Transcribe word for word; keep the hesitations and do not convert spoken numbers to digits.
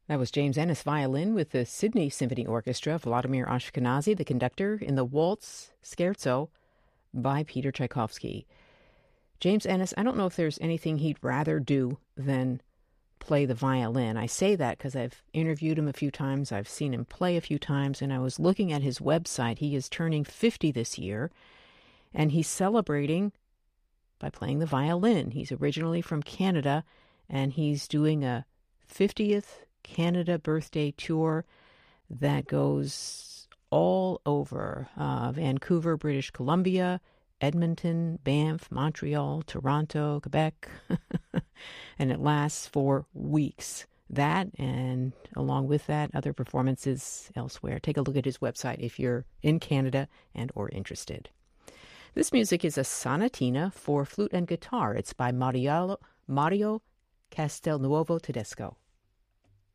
That was James Ennis violin with the Sydney Symphony Orchestra, Vladimir Ashkenazy, the conductor, in the Waltz Scherzo by Peter Tchaikovsky. James Ennis, I don't know if there's anything he'd rather do than play the violin. I say that because I've interviewed him a few times, I've seen him play a few times, and I was looking at his website. He is turning fifty this year, and he's celebrating by playing the violin. He's originally from Canada, and he's doing a fiftieth Canada birthday tour that goes all over uh, Vancouver, British Columbia, Edmonton, Banff, Montreal, Toronto, Quebec, and it lasts for weeks. That, and along with that, other performances elsewhere. Take a look at his website if you're in Canada and or interested. This music is a sonatina for flute and guitar. It's by Mario, Mario Castelnuovo Tedesco.